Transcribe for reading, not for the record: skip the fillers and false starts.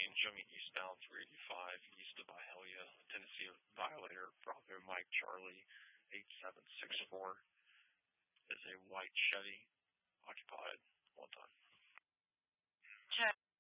show me eastbound 385 east of Byhalia, Tennessee Violator, Bravo Mike Charlie 8764 is a white Chevy occupied one time.